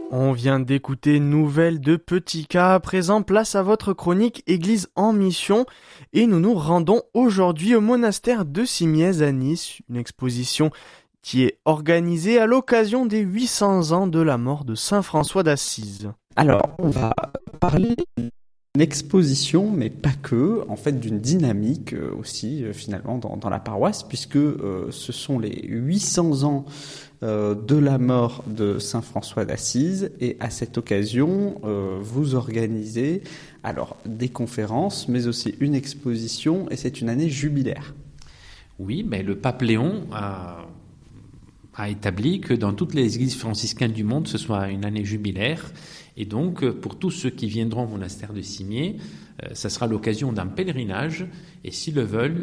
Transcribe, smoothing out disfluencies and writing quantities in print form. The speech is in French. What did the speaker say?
On vient d'écouter Nouvelles de Petit K. À présent, place à votre chronique Église en mission. Et nous nous rendons aujourd'hui au monastère de Simiez à Nice, une exposition qui est organisée à l'occasion des 800 ans de la mort de Saint François d'Assise. Alors, on va parler d'une exposition, mais pas que, en fait d'une dynamique aussi finalement dans la paroisse, puisque ce sont les 800 ans de la mort de Saint François d'Assise, et à cette occasion, vous organisez alors des conférences, mais aussi une exposition, et c'est une année jubilaire. Oui, mais le pape Léon a établi que dans toutes les églises franciscaines du monde, ce soit une année jubilaire. Et donc, pour tous ceux qui viendront au monastère de Simiez, ça sera l'occasion d'un pèlerinage. Et s'ils le veulent,